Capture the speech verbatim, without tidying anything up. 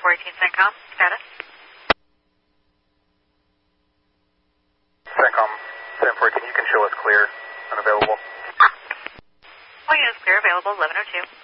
four eighteen CENTCOM, status? CENTCOM, seven four eighteen, you can show us clear, unavailable. Oh, yes, clear, available, eleven oh two.